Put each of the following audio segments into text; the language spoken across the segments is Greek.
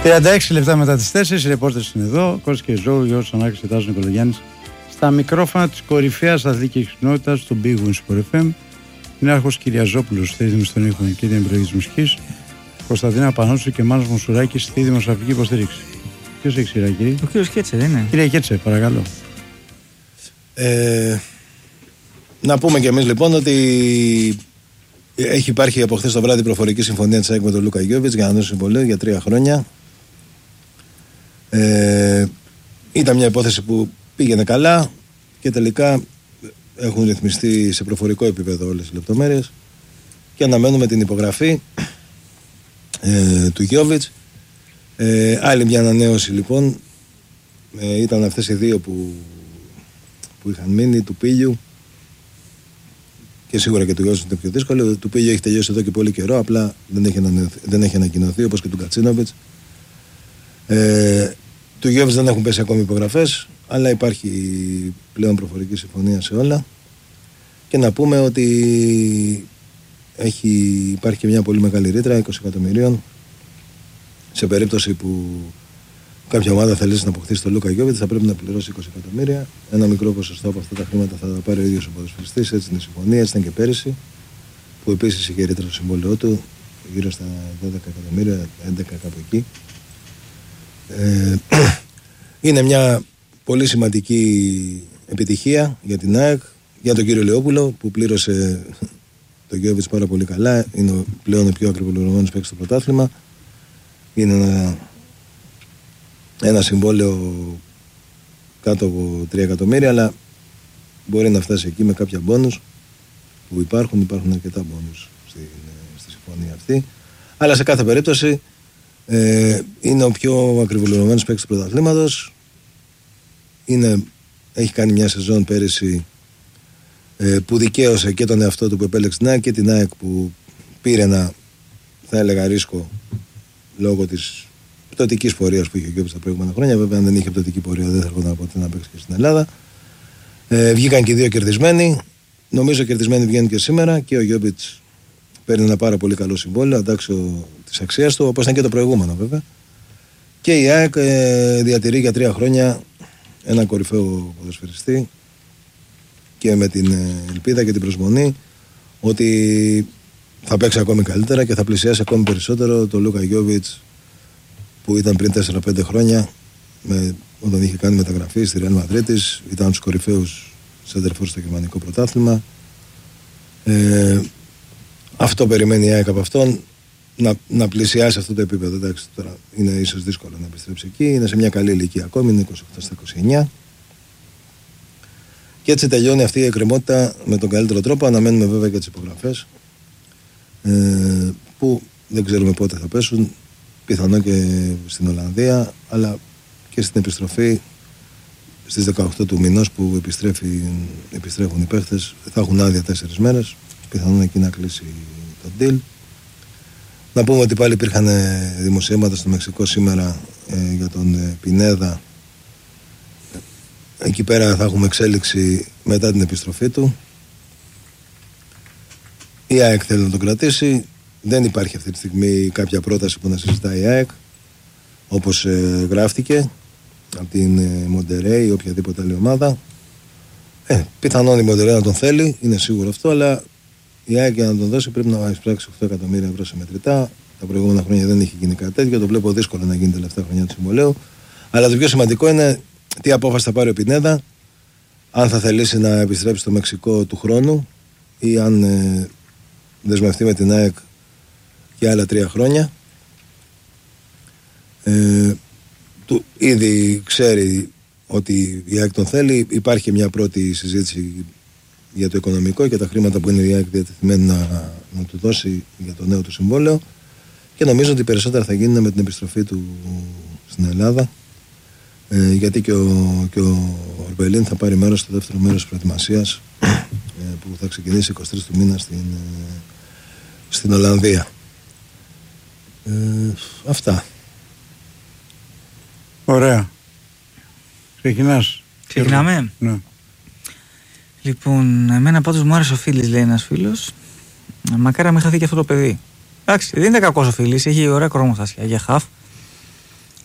36 λεπτά μετά τις 4, οι ρεπόρτες είναι εδώ. Κώστας και Ζώου, Γιώργος Ανάκης, Ετάζος Νικολογιάννης. Στα μικρόφωνα της κορυφαίας αθλητικής κοινότητας, στον Big Win Sport FM. Είναι άρχος Κυριαζόπουλος στη ρύθμιση των ήχων και την επιλογή της μουσικής. Κωνσταντίνα Πανότσου και Μάνος Μουσουράκης στη δημοσιογραφική υποστήριξη. Ποιος έχει σειρά, κύριε? Ο κύριος Κέτσε, δεν είναι? Κύριε Κέτσε, παρακαλώ. Να πούμε κι εμείς λοιπόν ότι έχει υπάρχει από χθες το βράδυ προφορική συμφωνία της ΑΕΚ με τον Λούκα Γιόβιτς για να δώσει συμβολέο για 3 χρόνια. Ήταν μια υπόθεση που πήγαινε καλά και τελικά έχουν ρυθμιστεί σε προφορικό επίπεδο όλες οι λεπτομέρειες και αναμένουμε την υπογραφή του Γιόβιτς. Άλλη μια ανανέωση λοιπόν, ήταν αυτές οι δύο που είχαν μείνει, του Πίλιου και σίγουρα και του Γιώργου είναι πιο δύσκολο. Του Πίλιου έχει τελειώσει εδώ και πολύ καιρό, απλά δεν έχει ανακοινωθεί, όπως και του Κατσίνοβιτς. Του Γιόβιτς δεν έχουν πέσει ακόμη υπογραφές, αλλά υπάρχει πλέον προφορική συμφωνία σε όλα. Και να πούμε ότι υπάρχει και μια πολύ μεγάλη ρήτρα 20 εκατομμυρίων σε περίπτωση που κάποια ομάδα θελήσει να αποκτήσει τον Λούκα Γιόβιτς, θα πρέπει να πληρώσει 20 εκατομμύρια. Ένα μικρό ποσοστό από αυτά τα χρήματα θα τα πάρει ο ίδιος ο ποδοσφαιριστής. Έτσι είναι η συμφωνία. Έτσι ήταν και πέρυσι, που επίσης είχε ρήτρα στο συμβόλαιό του, γύρω στα 12 εκατομμύρια, 11 κάπου εκεί. Είναι μια πολύ σημαντική επιτυχία για την ΑΕΚ, για τον κύριο Λεόπουλο που πλήρωσε τον Γιόβιτς πάρα πολύ καλά. Είναι πλέον ο πιο ακριβοπληρωμένος παίκτης στο πρωτάθλημα. Είναι ένα συμβόλαιο κάτω από 3 εκατομμύρια, αλλά μπορεί να φτάσει εκεί με κάποια μπόνους που υπάρχουν αρκετά μπόνους στη συμφωνία αυτή. Αλλά σε κάθε περίπτωση είναι ο πιο ακριβοπληρωμένος παίκτης του πρωταθλήματος. Έχει κάνει μια σεζόν πέρυσι που δικαίωσε και τον εαυτό του που επέλεξε την ΑΕΚ και την ΑΕΚ που πήρε ένα, θα έλεγα, ρίσκο λόγω της πτωτικής πορείας που είχε ο Γιόβιτς τα προηγούμενα χρόνια. Βέβαια, αν δεν είχε πτωτική πορεία, δεν θα έρχονταν ποτέ να παίξει και στην Ελλάδα. Βγήκαν και οι δύο κερδισμένοι. Νομίζω κερδισμένοι βγαίνουν και σήμερα και ο Γιόβιτς παίρνει ένα πάρα πολύ καλό συμβόλαιο, αντάξιο της αξίας του, όπως ήταν και το προηγούμενο βέβαια. Και η ΑΕΚ διατηρεί για 3 χρόνια έναν κορυφαίο ποδοσφαιριστή και με την ελπίδα και την προσμονή ότι θα παίξει ακόμη καλύτερα και θα πλησιάσει ακόμη περισσότερο τον Λούκα Γιόβιτς που ήταν πριν 4-5 χρόνια όταν είχε κάνει μεταγραφή στη Ρεάλ Μαδρίτης, ήταν τους κορυφαίους σέντερφορ στο γερμανικό πρωτάθλημα. Αυτό περιμένει η ΑΕΚ από αυτόν, να πλησιάσει αυτό το επίπεδο. Εντάξει, τώρα είναι ίσως δύσκολο να επιστρέψει εκεί, είναι σε μια καλή ηλικία ακόμη, είναι 28 στα 29. Και έτσι τελειώνει αυτή η εκκρεμότητα με τον καλύτερο τρόπο. Αναμένουμε βέβαια και τις υπογραφές που δεν ξέρουμε πότε θα πέσουν, πιθανό και στην Ολλανδία, αλλά και στην επιστροφή στις 18 του μηνός που επιστρέφουν οι παίχτες. Θα έχουν άδεια 4 μέρες, πιθανόν εκεί να κλείσει το deal. Να πούμε ότι πάλι υπήρχαν δημοσιεύματα στο Μεξικό σήμερα για τον Πινέδα. Εκεί πέρα θα έχουμε εξέλιξη μετά την επιστροφή του. Η ΑΕΚ θέλει να τον κρατήσει. Δεν υπάρχει αυτή τη στιγμή κάποια πρόταση που να συζητάει η ΑΕΚ, όπως γράφτηκε από την Μοντερέι ή οποιαδήποτε άλλη ομάδα. Πιθανόν η Μοντερέι να τον θέλει, είναι σίγουρο αυτό, αλλά η ΑΕΚ για να τον δώσει πρέπει να εισπράξει 8 εκατομμύρια ευρώ σε μετρητά. Τα προηγούμενα χρόνια δεν είχε γίνει κάτι τέτοιο. Το βλέπω δύσκολο να γίνει τα τελευταία χρόνια του συμβολέου. Αλλά το πιο σημαντικό είναι τι απόφαση θα πάρει ο Πινέδα, αν θα θελήσει να επιστρέψει στο Μεξικό του χρόνου ή αν δεσμευτεί με την ΑΕΚ για άλλα 3 χρόνια. Ήδη ξέρει ότι η ΑΕΚ τον θέλει. Υπάρχει μια πρώτη συζήτηση για το οικονομικό και τα χρήματα που είναι η ΑΕΚ διατεθειμένη να του δώσει για το νέο του συμβόλαιο, και νομίζω ότι περισσότερα θα γίνουν με την επιστροφή του στην Ελλάδα, γιατί και ο Ορμπελίν θα πάρει μέρος στο δεύτερο μέρος της προετοιμασίας που θα ξεκινήσει 23 του μήνα στην Ολλανδία. Αυτά. Ωραία. Ξεκινάς. Ξεκινάμε. Ναι. Λοιπόν, εμένα πάντως μου άρεσε ο Φίλης, λέει ένας φίλος. Μακάρι να μην χαθεί και αυτό το παιδί. Εντάξει, δεν είναι κακός ο Φίλης, έχει ωραία κορμοστάσια για χαφ.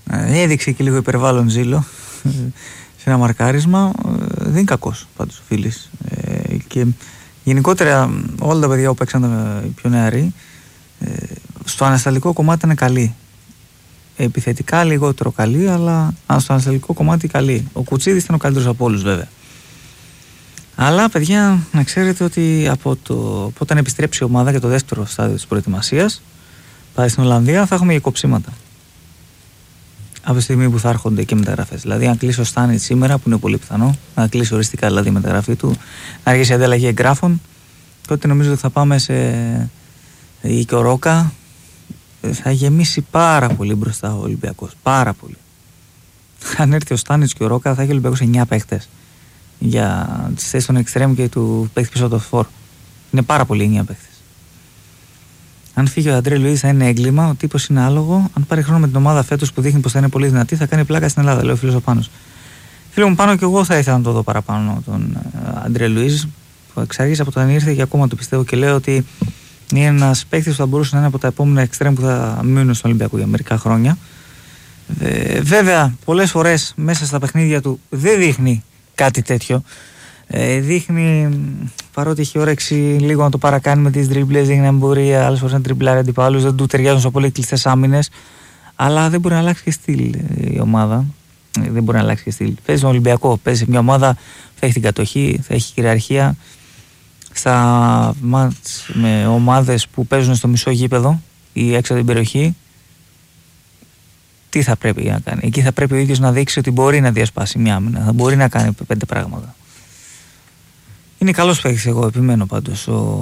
Έδειξε και λίγο υπερβάλλον ζήλο σε ένα μαρκάρισμα. Δεν είναι κακός πάντως ο Φίλης. Και γενικότερα όλα τα παιδιά που παίξαν οι πιο νεαροί στο ανασταλτικό κομμάτι είναι καλοί. Επιθετικά λιγότερο καλοί, αλλά στο ανασταλτικό κομμάτι καλοί. Ο Κουτσίδης ήταν ο καλύτερος από όλους βέβαια. Αλλά παιδιά, να ξέρετε ότι από όταν επιστρέψει η ομάδα για το δεύτερο στάδιο της προετοιμασίας, πάει στην Ολλανδία, θα έχουμε και κοψίματα. Από τη στιγμή που θα έρχονται και μεταγραφές. Δηλαδή, αν κλείσει ο Στάνιτ σήμερα, που είναι πολύ πιθανό, να κλείσει οριστικά δηλαδή η μεταγραφή του, να αργήσει η ανταλλαγή εγγράφων, τότε νομίζω ότι θα πάμε ή και ο Ρόκα, θα γεμίσει πάρα πολύ μπροστά ο Ολυμπιακός. Πάρα πολύ. Αν έρθει ο Στάνιτ και ο Ρόκα, θα έχει ο Ολυμπιακός 9 παίχτες για τις θέσεις των εξτρέμ και του παίχτη πίσω από το φόρ. Είναι πάρα πολύ 9 παίχτες. Αν φύγει ο Αντρέ Λουίζ θα είναι έγκλημα, ο τύπος είναι άλογο. Αν πάρει χρόνο με την ομάδα φέτος που δείχνει πως θα είναι πολύ δυνατή, θα κάνει πλάκα στην Ελλάδα, λέει ο φίλος ο Πάνος. Φίλο μου Πάνο, και εγώ θα ήθελα να το δω παραπάνω τον Αντρέ Λουίζ, που εξ από όταν ήρθε και ακόμα το πιστεύω και λέω ότι είναι ένας παίκτης που θα μπορούσε να είναι από τα επόμενα εξτρέμ που θα μείνουν στον Ολυμπιακό για μερικά χρόνια. Βέβαια, πολλές φορές μέσα στα παιχνίδια του δεν δείχνει κάτι τέτοιο. Δείχνει, παρότι έχει όρεξη λίγο να το παρακάνει με τις τριμπλές, δείχνει εμπορία, άλλες φορές να τριμπλάρει αντιπάλους, δεν του ταιριάζουν σε πολύ κλειστές άμυνες, αλλά δεν μπορεί να αλλάξει και στυλ η ομάδα. Δεν μπορεί να αλλάξει και στυλ. Παίζει στον Ολυμπιακό, παίζει σε μια ομάδα που θα έχει την κατοχή, θα έχει κυριαρχία. Στα μάτς με ομάδες που παίζουν στο μισό γήπεδο ή έξω από την περιοχή, τι θα πρέπει να κάνει? Εκεί θα πρέπει ο ίδιος να δείξει ότι μπορεί να διασπάσει μια άμυνα, θα μπορεί να κάνει 5 πράγματα. Είναι καλός παίκτης, εγώ επιμένω πάντως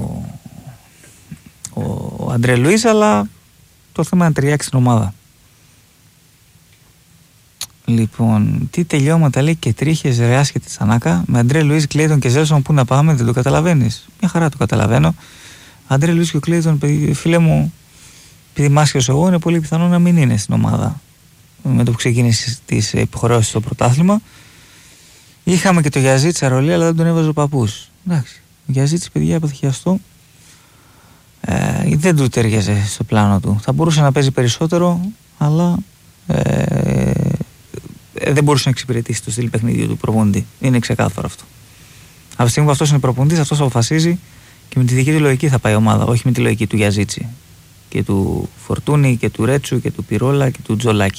ο Αντρέ Λουίζ, αλλά το θέμα είναι να ταιριάξει την ομάδα. Λοιπόν, τι τελειώματα λέει και τρίχες ρε άσχετη Σανάκα με Αντρέ Λουίζ, Κλέιτον και Ζέλσον, πού να πάμε, δεν το καταλαβαίνεις? Μια χαρά το καταλαβαίνω. Αντρέ Λουίζ και ο Κλέιτον, φίλε μου, επειδή μάσκιος εγώ, είναι πολύ πιθανό να μην είναι στην ομάδα με το που ξεκίνησε τις υποχρεώσεις στο πρωτάθλημα. Είχαμε και το Γιαζίτ Σαρολί, αλλά δεν τον έβαζε ο παππούς. Εντάξει, ο Γιαζίτ, παιδιά, αποθηκιαστό, δεν του ταιριάζε στο πλάνο του. Θα μπορούσε να παίζει περισσότερο, αλλά δεν μπορούσε να εξυπηρετήσει το στυλ παιχνίδιου του προπονητή. Είναι ξεκάθαρο αυτό. Από τη στιγμή που αυτός είναι προπονητής, αυτός αποφασίζει και με τη δική του λογική θα πάει η ομάδα, όχι με τη λογική του Γιαζίτσι και του Φορτούνη και του Ρέτσου και του Πυρόλα και του Τζολάκη.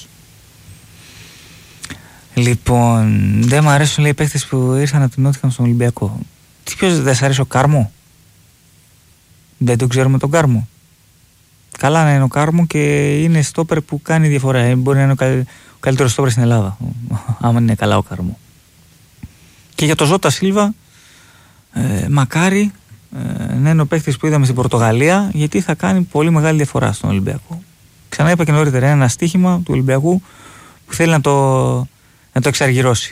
Λοιπόν, δεν μου αρέσουν, λέει, οι παίχτες που ήρθαν από την Νότιχαμ στον Ολυμπιακό. Ποιος δεν σ' αρέσει ο Κάρμο? Δεν τον ξέρουμε τον Κάρμο. Καλά να είναι ο Κάρμο και είναι στόπερ που κάνει διαφορά. Μπορεί να είναι ο καλύτερος στόπερ στην Ελλάδα, άμα είναι καλά ο Κάρμο. Και για το Ζώτα Σίλβα, μακάρι να είναι ο παίχτης που είδαμε στην Πορτογαλία, γιατί θα κάνει πολύ μεγάλη διαφορά στον Ολυμπιακό. Ξανά είπα και νωρίτερα, είναι ένα στοίχημα του Ολυμπιακού που θέλει να το εξαργυρώσει.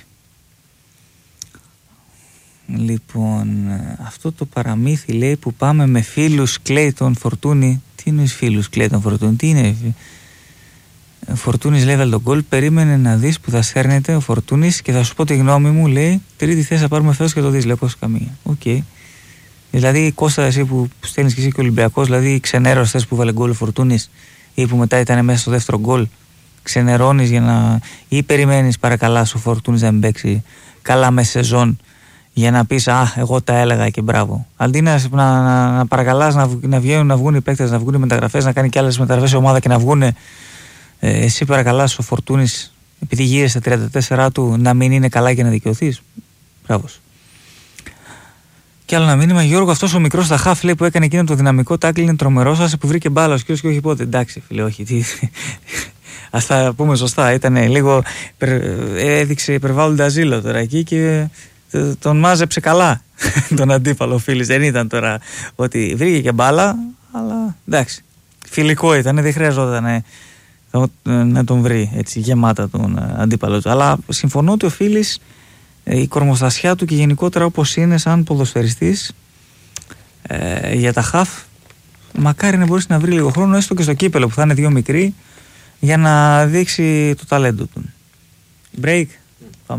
Λοιπόν, αυτό το παραμύθι, λέει, που πάμε με φίλους Κλέιτον Φορτούνη. Τι είναι φίλους Κλέιτον Φορτούνη? Τι είναι? Φορτούνης level τον γκολ. Περίμενε να δεις που θα σέρνεται ο Φορτούνης και θα σου πω τη γνώμη μου, λέει. Τρίτη θέση θα πάρουμε φέτος και το δεις, λέει, πώς καμία. Οκ. Δηλαδή, Κώστα, εσύ που στέλνεις και εσύ και ο Ολυμπιακός, δηλαδή ξενέρωσες θες που βάλε γκολ ο Φορτούνης ή που μετά ήταν μέσα στο δεύτερο γκολ, ξενερώνεις για να, ή περιμένεις παρακαλά σου Φορτούνης να μην παίξει καλά μέσα σεζόν για να πεις εγώ τα έλεγα και μπράβο. Αντί να παρακαλάς να βγουν οι παίκτες, να βγουν οι μεταγραφές, να κάνει και άλλες μεταγραφές η ομάδα και να βγουν, εσύ παρακαλάς ο Φορτούνης, επειδή γύρισε 34 του, να μην είναι καλά και να δικαιωθείς? Μπράβο. Και άλλο ένα μήνυμα, Γιώργο, αυτός ο μικρός στα χαφ, λέει, που έκανε εκείνο το δυναμικό τάκλι είναι τρομερός, άσε που βρήκε μπάλα ο σκύλος και όχι πότε. Εντάξει, φίλε, όχι. Ας τα πούμε σωστά. Ήταν λίγο. Έδειξε υπερβάλλοντα ζήλο τώρα εκεί και τον μάζεψε καλά τον αντίπαλο, φίλης. Δεν ήταν τώρα ότι βρήκε και μπάλα, αλλά εντάξει. Φιλικό ήταν, δεν χρειαζόταν να τον βρει έτσι γεμάτα τον αντίπαλο του. Αλλά συμφωνώ ότι ο Φίλης, η κορμοστασιά του και γενικότερα όπως είναι σαν ποδοσφαιριστής, για τα χαφ, μακάρι να μπορέσει να βρει λίγο χρόνο, έστω και στο κύπελο που θα είναι 2 μικροί, για να δείξει το ταλέντο του. Break, πάμε.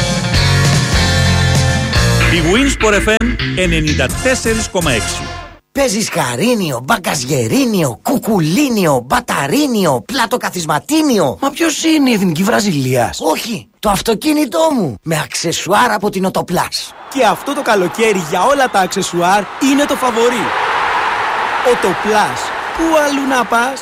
Η Winsport FM 94,6. Παίζεις χαρίνιο, μπαγκαζιερίνιο, κουκουλίνιο, μπαταρίνιο, πλατοκαθισματίνιο. Μα ποιος είναι η Εθνική Βραζιλίας? Όχι, το αυτοκίνητό μου, με αξεσουάρ από την Οτοπλάς. Και αυτό το καλοκαίρι για όλα τα αξεσουάρ είναι το φαβορί. Οτοπλάς, πού αλλού να πας?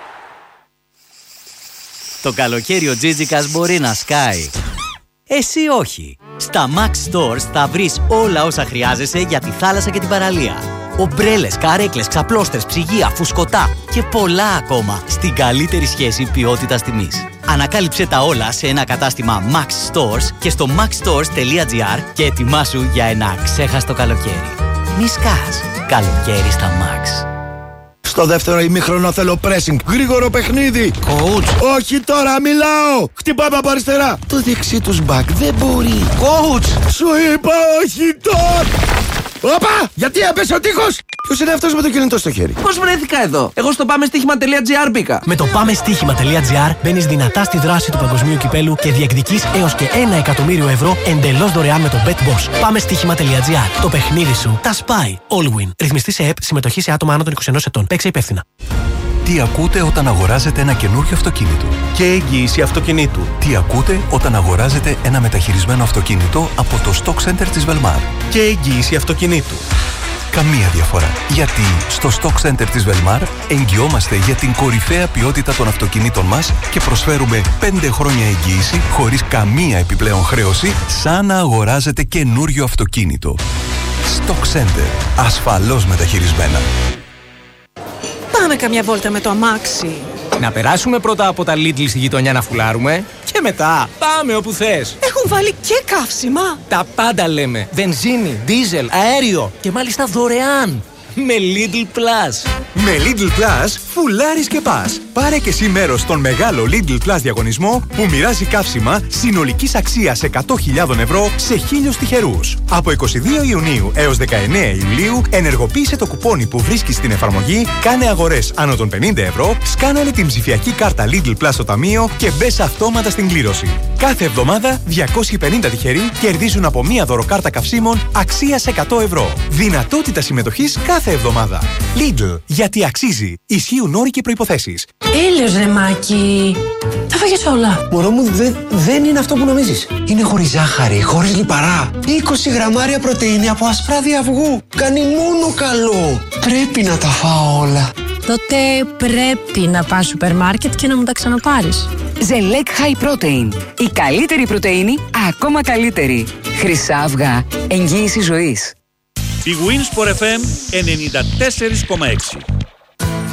Το καλοκαίρι ο Τζίτζικας μπορεί να σκάει. Εσύ όχι. Στα Max Stores θα βρεις όλα όσα χρειάζεσαι για τη θάλασσα και την παραλία. Ομπρέλες, καρέκλες, ξαπλώστρες, ψυγεία, φουσκωτά και πολλά ακόμα στην καλύτερη σχέση ποιότητας-τιμής. Ανακάλυψε τα όλα σε ένα κατάστημα Max Stores και στο maxstores.gr και ετοιμάσου για ένα αξέχαστο καλοκαίρι. Μη σκάς. Καλοκαίρι στα Max. Στο δεύτερο ημίχρονο θέλω pressing. Γρήγορο παιχνίδι. Coach. Όχι τώρα, μιλάω. Χτυπάμε από αριστερά. Το δεξί τους μπακ δεν μπορεί. Coach. Σου είπα όχι τώρα. Όπα! Γιατί έπεσε ο τείχος! Ποιος είναι αυτός με το κινητό στο χέρι? Πώς βρέθηκα εδώ? Εγώ στο πάμεστοίχημα.gr μπήκα. Με το πάμεστοίχημα.gr μπαίνεις δυνατά στη δράση του παγκοσμίου κυπέλου και διεκδικείς έως και 1 εκατομμύριο ευρώ εντελώς δωρεάν με το BetBoss. Πάμεστοίχημα.gr. Το παιχνίδι σου τα σπάει. All win. Ρυθμιστή σε ΕΠ, συμμετοχή σε άτομα άνω των 21 ετών. Παίξε υπεύθυνα. Τι ακούτε όταν αγοράζετε ένα καινούριο αυτοκίνητο? Και εγγύηση αυτοκινήτου. Τι ακούτε όταν αγοράζετε ένα μεταχειρισμένο αυτοκίνητο από το Stock Center της Velmar? Και εγγύηση αυτοκινήτου. Καμία διαφορά. Γιατί στο Stock Center της Velmar εγγυόμαστε για την κορυφαία ποιότητα των αυτοκινήτων μας και προσφέρουμε 5 χρόνια εγγύηση χωρίς καμία επιπλέον χρέωση, σαν να αγοράζετε καινούριο αυτοκίνητο. Stock Center. Ασφαλώς μεταχειρισμένα. Πάμε καμιά βόλτα με το αμάξι. Να περάσουμε πρώτα από τα Lidl στη γειτονιά να φουλάρουμε και μετά πάμε όπου θες. Έχουν βάλει και καύσιμα. Τα πάντα λέμε. Βενζίνη, δίζελ, αέριο και μάλιστα δωρεάν. Με Lidl Plus. Με Lidl Plus φουλάρεις και πας. Πάρε και εσύ μέρος στον μεγάλο Lidl Plus διαγωνισμό που μοιράζει καύσιμα συνολικής αξίας 100.000 ευρώ σε 1.000 τυχερούς. Από 22 Ιουνίου έως 19 Ιουλίου ενεργοποίησε το κουπόνι που βρίσκεις στην εφαρμογή, κάνε αγορές άνω των 50 ευρώ, σκάναλε την ψηφιακή κάρτα Lidl Plus στο ταμείο και μπες αυτόματα στην κλήρωση. Κάθε εβδομάδα 250 τυχεροί κερδίζουν από μία δωροκάρτα καυσίμων αξίας 100 ευρώ. Δυνατότητα συμμετοχής κάθε εβδομάδα. Lidl, γιατί αξίζει. Ισχύουν όροι και προϋποθέσεις. Έλεος ρε Μάκη. Τα φάγες όλα. Μωρό μου, δεν είναι αυτό που νομίζεις. Είναι χωρίς ζάχαρη, χωρίς λιπαρά. 20 γραμμάρια πρωτεΐνη από ασπράδι αυγού. Κάνει μόνο καλό. Πρέπει να τα φάω όλα. Τότε πρέπει να πας σούπερ μάρκετ και να μου τα ξαναπάρεις. Ζελέκ High Protein. Η καλύτερη πρωτεΐνη, ακόμα καλύτερη. Χρυσά αυγά. Εγγύηση ζωής. Η Winsport FM 94,6.